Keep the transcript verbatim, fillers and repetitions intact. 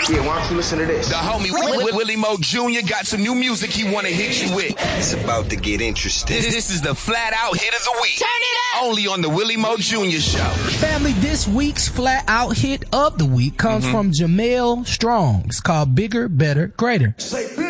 Yeah, why don't you listen to this? The homie Willie, Willie Mo Junior got some new music he want to hit you with. It's about to get interesting. This, this is the Flat Out Hit of the Week. Turn it up! Only on the Willie Mo Junior Show. Family, this week's Flat Out Hit of the Week comes mm-hmm. from Jamel Strong. It's called Bigger, Better, Greater. Say